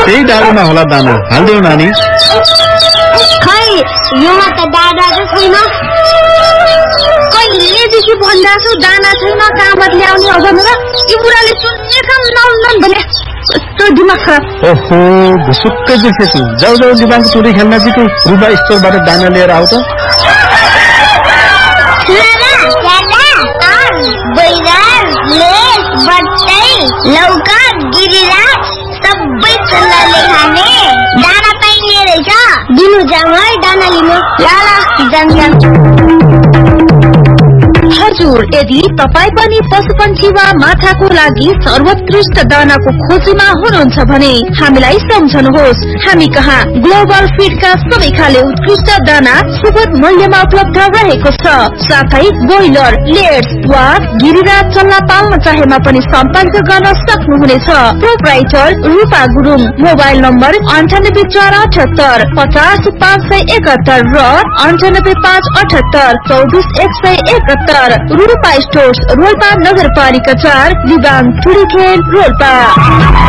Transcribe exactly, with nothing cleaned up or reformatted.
त्यही डालोमा होला दाना, हाल्देऊ नानी। खै योमा त दाना त छैन। कहिलेदेखि भन्दाछु दाना छैन, कामत ल्याउने हो भनेर। यो बुढाले सुन्ने काम नहुन् भने कस्तो दिमाग खराब। ओहो, घुसुक्कै बिर्सेछु। जाऊ जाऊ दिमाग चोरी खेल्न जितु, रुपा स्टोरबाट दाना लिएर आऊ त। लौका गिरिराज सबै चल्लाले खाने दाना पाइने रहेछ। दिनु जाम है दाना लिनु। ल जाम जाम। हजुर, यदि तपाईँ पनि पशुपन्छी वा माछाको लागि सर्वोत्कृष्ट दानाको खोजीमा हुनुहुन्छ भने हामीलाई सम्झनुहोस्। हामी कहाँ ग्लोबल फीडका सबै खाले उत्कृष्ट दाना सुपथ मूल्यमा उपलब्ध रहेको छ। साथै ब्रोइलर, लेयर्स वा गिरिराज चल्ला पाल्न चाहेमा पनि सम्पर्क गर्न सक्नुहुनेछ। प्रोप्राइटर रूपा गुरुङ, मोबाइल नम्बर अन्ठानब्बे चार अठहत्तर पचास पाँच सय एकात्तर र अन्ठानब्बे पाँच अठहत्तर चौबिस एक सय एकहत्तर। रूपा स्टोर्स, रोल्पा नगरपालिका चार, दिबाङ, ठुरीखेल, रोल्पा।